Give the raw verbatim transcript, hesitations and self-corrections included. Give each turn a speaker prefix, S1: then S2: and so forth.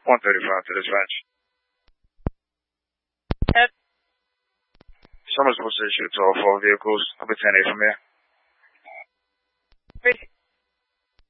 S1: one thirty-five to dispatch.
S2: Yep.
S1: Someone's supposed to issue to all four vehicles. I'll be ten eight from here.
S2: Three